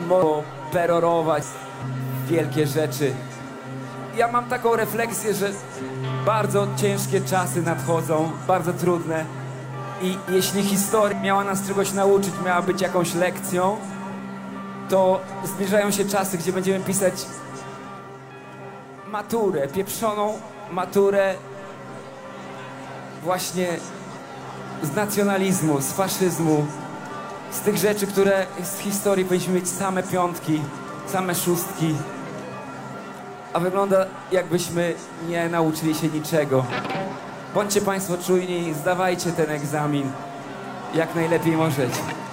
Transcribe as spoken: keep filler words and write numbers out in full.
mogą perorować wielkie rzeczy. Ja mam taką refleksję, że bardzo ciężkie czasy nadchodzą, bardzo trudne. I jeśli historia miała nas czegoś nauczyć, miała być jakąś lekcją, to zbliżają się czasy, gdzie będziemy pisać maturę, pieprzoną maturę właśnie z nacjonalizmu, z faszyzmu, z tych rzeczy, które z historii powinniśmy mieć same piątki, same szóstki, a wygląda, jakbyśmy nie nauczyli się niczego. Bądźcie Państwo czujni, zdawajcie ten egzamin jak najlepiej możecie.